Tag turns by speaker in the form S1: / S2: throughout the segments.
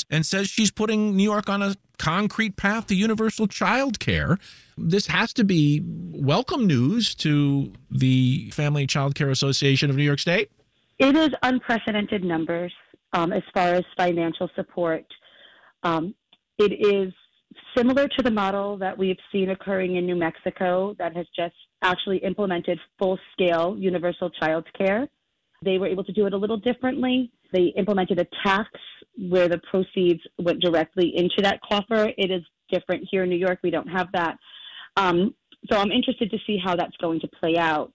S1: and says she's putting New York on a concrete path to universal child care. This has to be welcome news to the Family Child Care Association of New York State.
S2: It is unprecedented numbers as far as financial support. It is similar to the model that we've seen occurring in New Mexico that has just actually implemented full-scale universal child care. They were able to do it a little differently. They implemented a tax where the proceeds went directly into that coffer. It is different here in New York. We don't have that. So I'm interested to see how that's going to play out.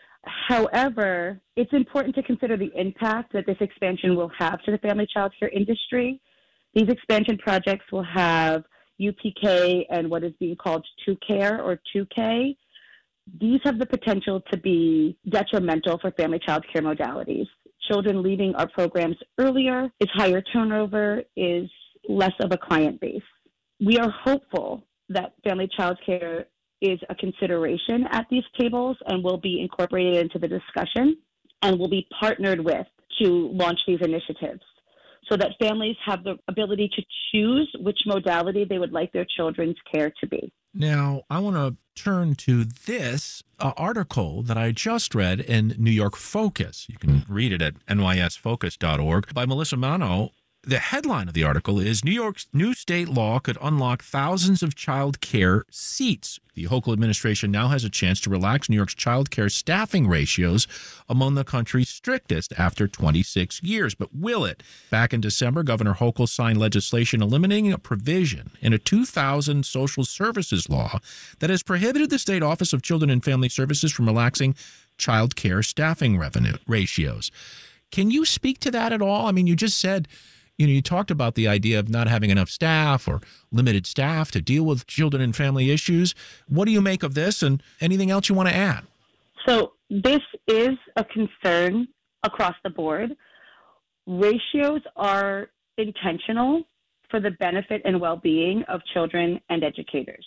S2: However, it's important to consider the impact that this expansion will have to the family child care industry. These expansion projects will have UPK and what is being called 2Care or 2K. These have the potential to be detrimental for family child care modalities. Children leaving our programs earlier is higher turnover, is less of a client base. We are hopeful that family child care is a consideration at these tables and will be incorporated into the discussion and will be partnered with to launch these initiatives so that families have the ability to choose which modality they would like their children's care to be.
S1: Now, I want to turn to this article that I just read in New York Focus. You can read it at nysfocus.org by Melissa Mano. The headline of the article is New York's new state law could unlock thousands of child care seats. The Hochul administration now has a chance to relax New York's child care staffing ratios among the country's strictest after 26 years. But will it? Back in December, Governor Hochul signed legislation eliminating a provision in a 2000 social services law that has prohibited the State Office of Children and Family Services from relaxing child care staffing revenue ratios. Can you speak to that at all? I mean, you just said, you talked about the idea of not having enough staff or limited staff to deal with children and family issues. What do you make of this, and anything else you want to add?
S2: So this is a concern across the board. Ratios are intentional for the benefit and well-being of children and educators.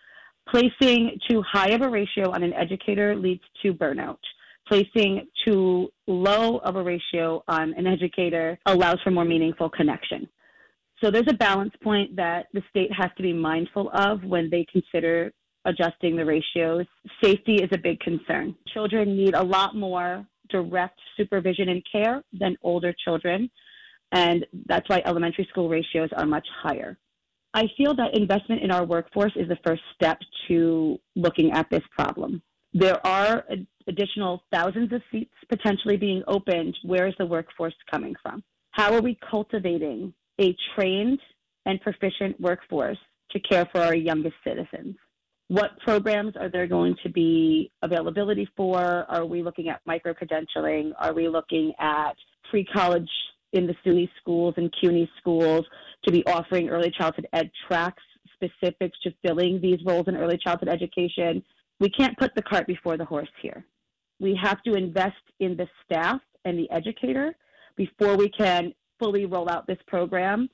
S2: Placing too high of a ratio on an educator leads to burnout. Placing too low of a ratio on an educator allows for more meaningful connection. So there's a balance point that the state has to be mindful of when they consider adjusting the ratios. Safety is a big concern. Children need a lot more direct supervision and care than older children, and that's why elementary school ratios are much higher. I feel that investment in our workforce is the first step to looking at this problem. There are additional thousands of seats potentially being opened. Where is the workforce coming from? How are we cultivating a trained and proficient workforce to care for our youngest citizens? What programs are there going to be availability for? Are we looking at micro-credentialing? Are we looking at pre-college in the SUNY schools and CUNY schools to be offering early childhood ed tracks specific to filling these roles in early childhood education? We can't put the cart before the horse here. We have to invest in the staff and the educator before we can fully roll out this program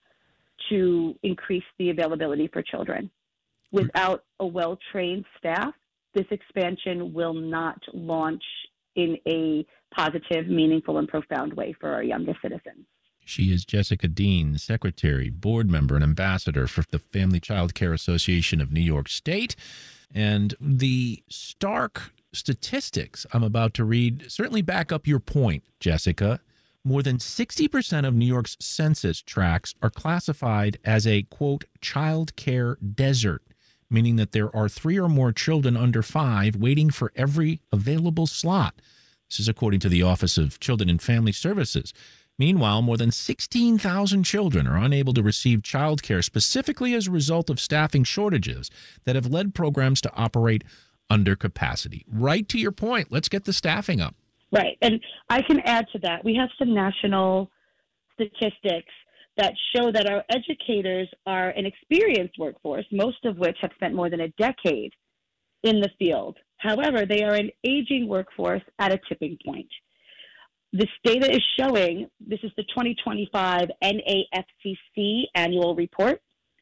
S2: to increase the availability for children. Without a well-trained staff, this expansion will not launch in a positive, meaningful, and profound way for our youngest citizens.
S1: She is Jessica Dean, Secretary, Board Member, and Ambassador for the Family Child Care Association of New York State. And the stark statistics I'm about to read certainly back up your point, Jessica. More than 60% of New York's census tracts are classified as a, quote, child care desert, meaning that there are 3 or more children under 5 waiting for every available slot. This is according to the Office of Children and Family Services. Meanwhile, more than 16,000 children are unable to receive child care specifically as a result of staffing shortages that have led programs to operate under capacity. Right to your point, let's get the staffing up.
S2: Right. And I can add to that. We have some national statistics that show that our educators are an experienced workforce, most of which have spent more than a decade in the field. However, they are an aging workforce at a tipping point. This data is showing, this is the 2025 NAFCC annual report.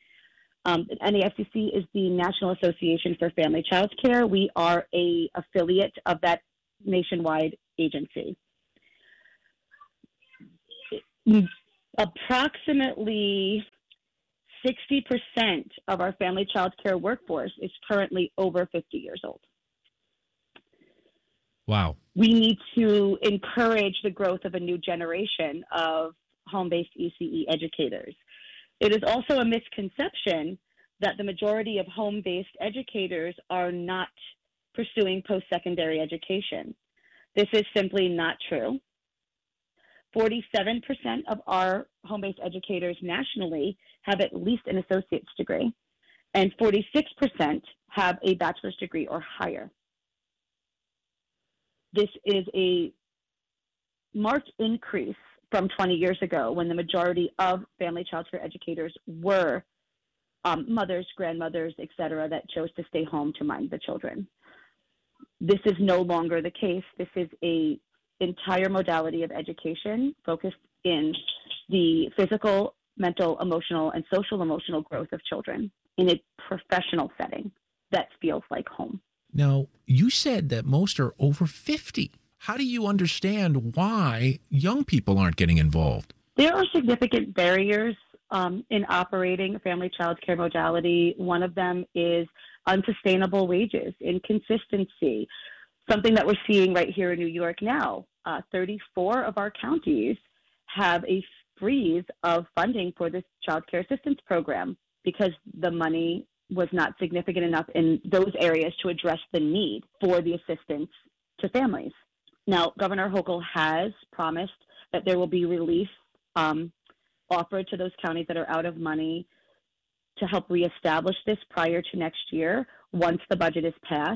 S2: NAFCC is the National Association for Family Child Care. We are an affiliate of that nationwide agency. Approximately 60% of our family child care workforce is currently over 50 years old.
S1: Wow.
S2: We need to encourage the growth of a new generation of home-based ECE educators. It is also a misconception that the majority of home-based educators are not pursuing post-secondary education. This is simply not true. 47% of our home-based educators nationally have at least an associate's degree, and 46% have a bachelor's degree or higher. This is a marked increase from 20 years ago when the majority of family child care educators were mothers, grandmothers, et cetera, that chose to stay home to mind the children. This is no longer the case. This is a entire modality of education focused in the physical, mental, emotional, and social emotional growth of children in a professional setting that feels like home.
S1: Now, you said that most are over 50. How do you understand why young people aren't getting involved?
S2: There are significant barriers in operating a family child care modality. One of them is unsustainable wages, inconsistency, something that we're seeing right here in New York now. 34 of our counties have a freeze of funding for this child care assistance program because the money was not significant enough in those areas to address the need for the assistance to families. Now, Governor Hochul has promised that there will be relief offered to those counties that are out of money to help reestablish this prior to next year once the budget is passed.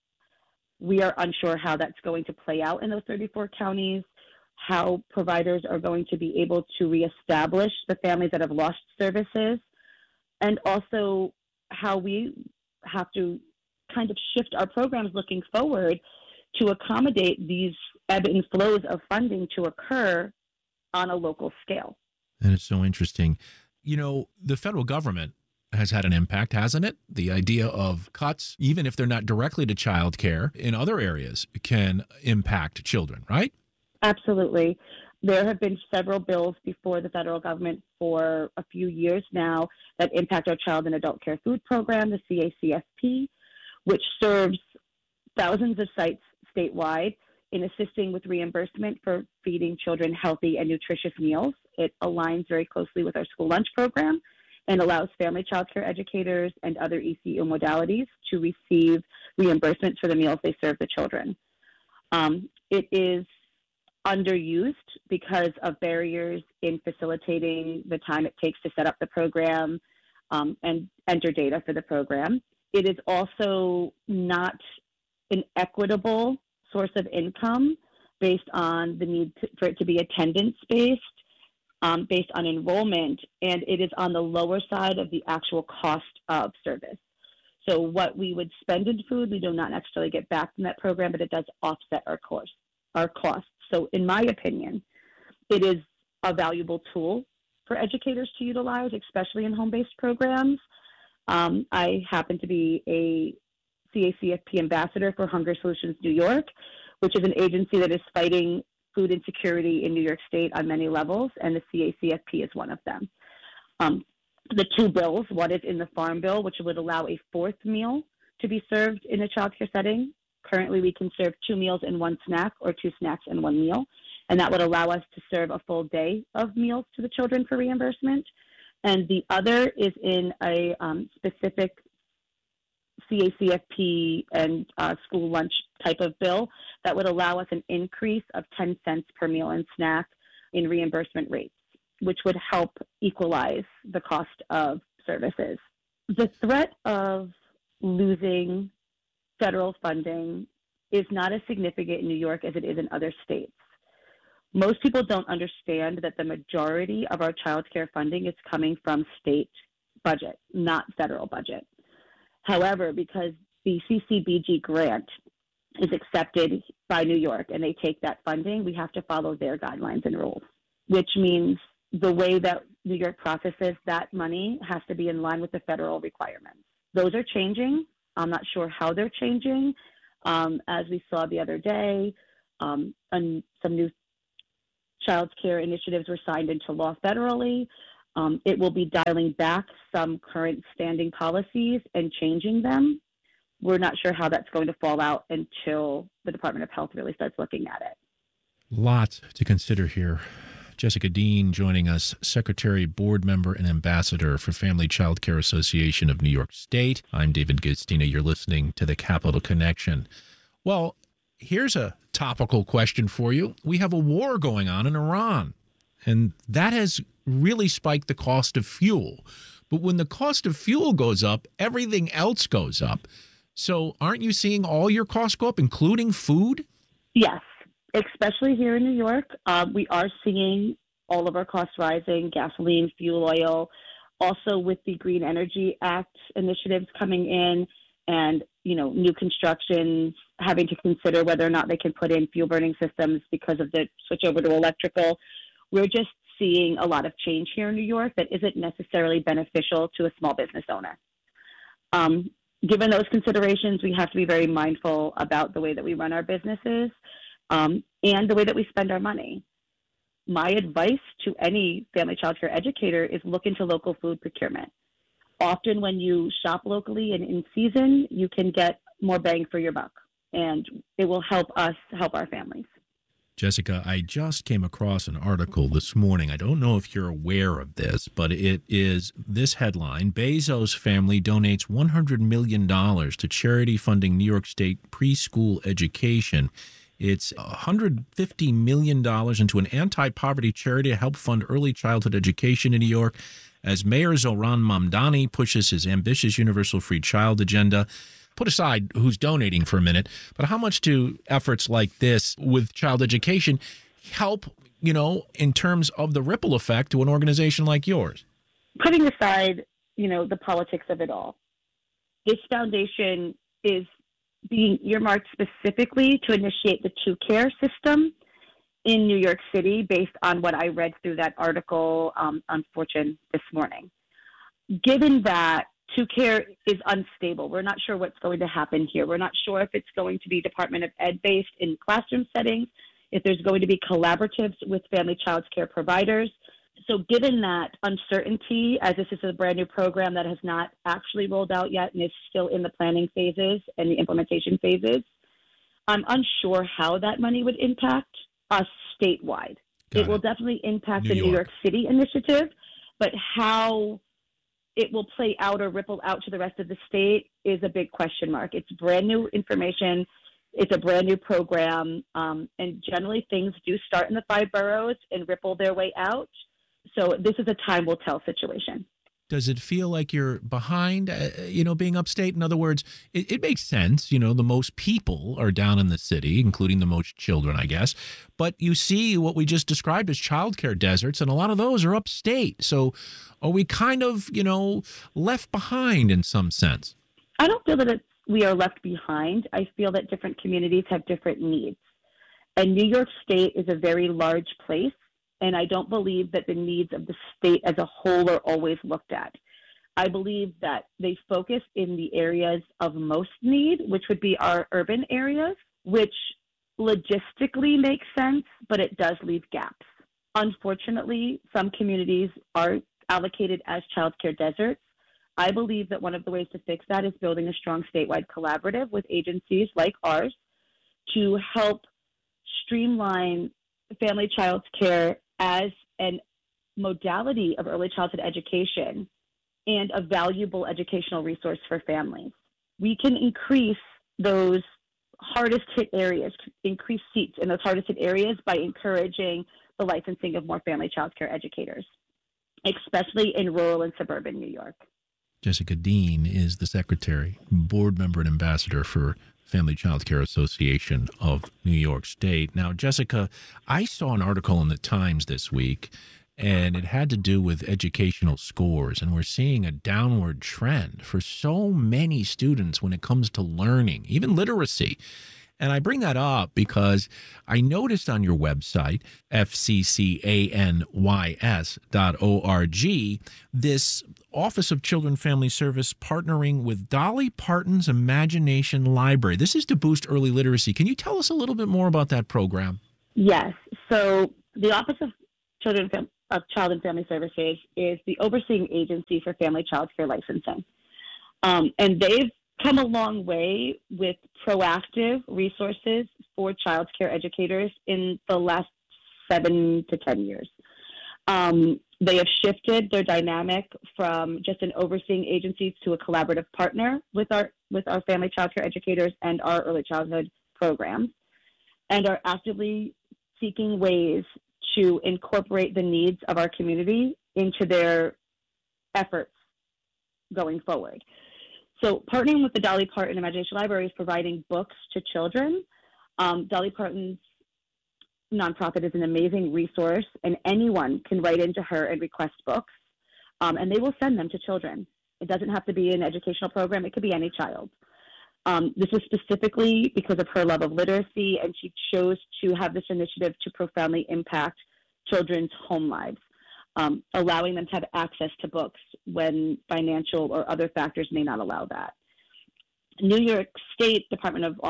S2: We are unsure how that's going to play out in those 34 counties, how providers are going to be able to reestablish the families that have lost services, and also how we have to kind of shift our programs looking forward to accommodate these ebb and flows of funding to occur on a local scale.
S1: And it's so interesting. You know, the federal government has had an impact, hasn't it? The idea of cuts, even if they're not directly to child care, in other areas can impact children, right?
S2: Absolutely. There have been several bills before the federal government for a few years now that impact our Child and Adult Care Food Program, the CACFP, which serves thousands of sites statewide in assisting with reimbursement for feeding children healthy and nutritious meals. It aligns very closely with our school lunch program and allows family child care educators and other ECU modalities to receive reimbursements for the meals they serve the children. It is underused because of barriers in facilitating the time it takes to set up the program and enter data for the program. It is also not an equitable source of income based on the need for it to be attendance-based, based on enrollment, and it is on the lower side of the actual cost of service. So what we would spend in food, we do not necessarily get back from that program, but it does offset our costs. So in my opinion, it is a valuable tool for educators to utilize, especially in home-based programs. I happen to be a CACFP ambassador for Hunger Solutions New York, which is an agency that is fighting food insecurity in New York State on many levels, and the CACFP is one of them. The two bills, one is in the Farm Bill, which would allow a fourth meal to be served in a child care setting. Currently, we can serve 2 meals and 1 snack, or 2 snacks and 1 meal, and that would allow us to serve a full day of meals to the children for reimbursement. And the other is in a specific CACFP and school lunch type of bill that would allow us an increase of 10 cents per meal and snack in reimbursement rates, which would help equalize the cost of services. The threat of losing federal funding is not as significant in New York as it is in other states. Most people don't understand that the majority of our child care funding is coming from state budget, not federal budget. However, because the CCBG grant is accepted by New York and they take that funding, we have to follow their guidelines and rules, which means the way that New York processes that money has to be in line with the federal requirements. Those are changing. I'm not sure how they're changing. As we saw the other day, and some new child care initiatives were signed into law federally. It will be dialing back some current standing policies and changing them. We're not sure how that's going to fall out until the Department of Health really starts looking at it.
S1: Lots to consider here. Jessica Dean joining us, Secretary, Board Member, and Ambassador for Family Child Care Association of New York State. I'm David Guistina. You're listening to the Capital Connection. Well, here's a topical question for you. We have a war going on in Iran, and that has really spiked the cost of fuel. But when the cost of fuel goes up, everything else goes up. So aren't you seeing all your costs go up, including food?
S2: Yes, especially here in New York. We are seeing all of our costs rising, gasoline, fuel oil, also with the Green Energy Act initiatives coming in and, new constructions having to consider whether or not they can put in fuel burning systems because of the switch over to electrical. We're just seeing a lot of change here in New York that isn't necessarily beneficial to a small business owner. Given those considerations, we have to be very mindful about the way that we run our businesses and the way that we spend our money. My advice to any family child care educator is look into local food procurement. Often when you shop locally and in season, you can get more bang for your buck, and it will help us help our families.
S1: Jessica, I just came across an article this morning. I don't know if you're aware of this, but it is this headline: Bezos family donates $100 million to charity funding New York State preschool education. It's $150 million into an anti-poverty charity to help fund early childhood education in New York as Mayor Zohran Mamdani pushes his ambitious universal free child agenda. Put aside who's donating for a minute, but how much do efforts like this with child education help, in terms of the ripple effect to an organization like yours?
S2: Putting aside, the politics of it all, this foundation is being earmarked specifically to initiate the TwoCare system in New York City based on what I read through that article on Fortune this morning. Given that TwoCare is unstable, we're not sure what's going to happen here. We're not sure if it's going to be Department of Ed based in classroom settings, if there's going to be collaboratives with family child care providers. So given that uncertainty, as this is a brand new program that has not actually rolled out yet and is still in the planning phases and the implementation phases, I'm unsure how that money would impact us statewide. It will definitely impact the New York City initiative, but how it will play out or ripple out to the rest of the state is a big question mark. It's brand new information. It's a brand new program. And generally things do start in the 5 boroughs and ripple their way out. So this is a time will tell situation.
S1: Does it feel like you're behind, being upstate? In other words, it makes sense. The most people are down in the city, including the most children, I guess. But you see what we just described as childcare deserts, and a lot of those are upstate. So are we kind of, left behind in some sense?
S2: I don't feel that we are left behind. I feel that different communities have different needs. And New York State is a very large place. And I don't believe that the needs of the state as a whole are always looked at. I believe that they focus in the areas of most need, which would be our urban areas, which logistically makes sense, but it does leave gaps. Unfortunately, some communities are allocated as childcare deserts. I believe that one of the ways to fix that is building a strong statewide collaborative with agencies like ours to help streamline family child care as a modality of early childhood education and a valuable educational resource for families. We can increase those hardest hit areas, increase seats in those hardest hit areas by encouraging the licensing of more family child care educators, especially in rural and suburban New York.
S1: Jessica Dean is the Secretary, Board Member, and Ambassador for Family Child Care Association of New York State. Now, Jessica, I saw an article in the Times this week, and it had to do with educational scores. And we're seeing a downward trend for so many students when it comes to learning, even literacy. And I bring that up because I noticed on your website, fccanys.org, this Office of Children Family Service partnering with Dolly Parton's Imagination Library. This is to boost early literacy. Can you tell us a little bit more about that program?
S2: Yes. So The Office of Child and Family Services is the overseeing agency for family child care licensing. And they've come a long way with proactive resources for child care educators in the last 7 to 10 years. They have shifted their dynamic from just an overseeing agency to a collaborative partner with our family child care educators and our early childhood programs, and are actively seeking ways to incorporate the needs of our community into their efforts going forward. So partnering with the Dolly Parton Imagination Library is providing books to children. Dolly Parton's nonprofit is an amazing resource, and anyone can write into her and request books, and they will send them to children. It doesn't have to be an educational program. It could be any child. This is specifically because of her love of literacy, and she chose to have this initiative to profoundly impact children's home lives, allowing them to have access to books when financial or other factors may not allow that. New York State Department of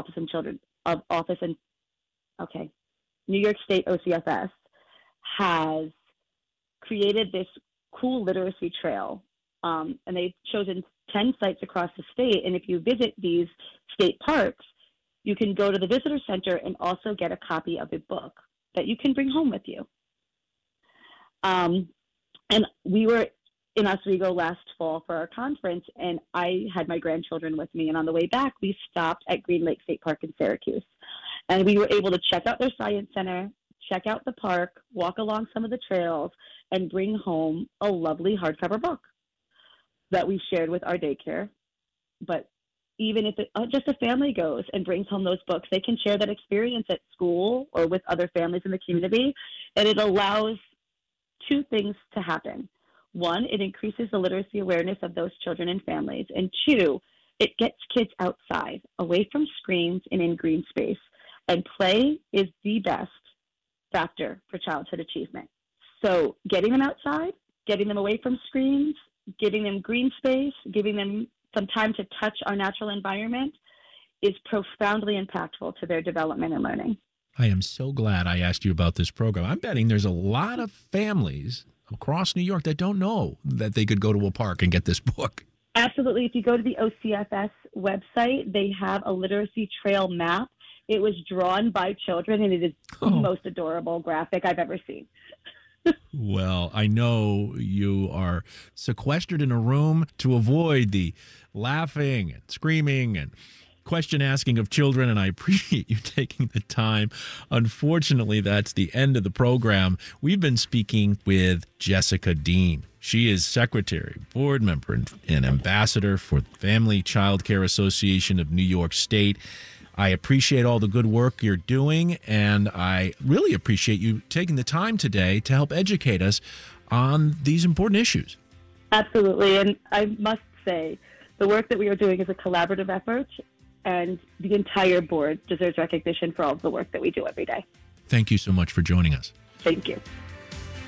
S2: New York State OCFS has created this cool literacy trail, and they've chosen 10 sites across the state. And if you visit these state parks, you can go to the visitor center and also get a copy of a book that you can bring home with you. And we were in Oswego last fall for our conference, and I had my grandchildren with me. And on the way back, we stopped at Green Lake State Park in Syracuse. And we were able to check out their science center, check out the park, walk along some of the trails, and bring home a lovely hardcover book that we shared with our daycare. But even if just a family goes and brings home those books, they can share that experience at school or with other families in the community. And it allows two things to happen. One, it increases the literacy awareness of those children and families. And two, it gets kids outside, away from screens and in green space. And play is the best factor for childhood achievement. So getting them outside, getting them away from screens, giving them green space, giving them some time to touch our natural environment is profoundly impactful to their development and learning.
S1: I am so glad I asked you about this program. I'm betting there's a lot of families across New York that don't know that they could go to a park and get this book.
S2: Absolutely. If you go to the OCFS website, they have a literacy trail map. It was drawn by children, and it is the most adorable graphic I've ever seen.
S1: Well, I know you are sequestered in a room to avoid the laughing and screaming and question asking of children, and I appreciate you taking the time. Unfortunately, that's the end of the program. We've been speaking with Jessica Dean. She is secretary, board member, and ambassador for the Family Child Care Association of New York State. I appreciate all the good work you're doing, and I really appreciate you taking the time today to help educate us on these important issues.
S2: Absolutely, and I must say, the work that we are doing is a collaborative effort, and the entire board deserves recognition for all of the work that we do every day.
S1: Thank you so much for joining us.
S2: Thank you.